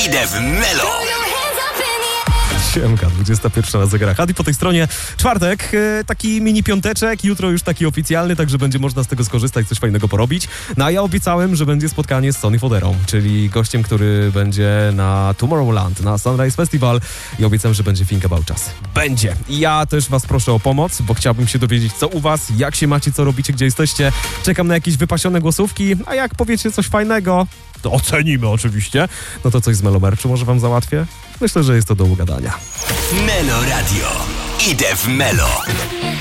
Idę w Melo. Siemka, 21 na zegarach. A i po tej stronie czwartek, taki mini piąteczek, jutro już taki oficjalny, także będzie można z tego skorzystać, coś fajnego porobić. No a ja obiecałem, że będzie spotkanie z Sonny Fodderą, czyli gościem, który będzie na Tomorrowland, na Sunrise Festival i obiecałem, że będzie think about us. Będzie. I ja też was proszę o pomoc, bo chciałbym się dowiedzieć, co u was, jak się macie, co robicie, gdzie jesteście. Czekam na jakieś wypasione głosówki, a jak powiecie coś fajnego, to ocenimy oczywiście. No to coś z Melo Merchu może wam załatwię? Myślę, że jest to do ugadania. Melo Radio. Idę w Melo.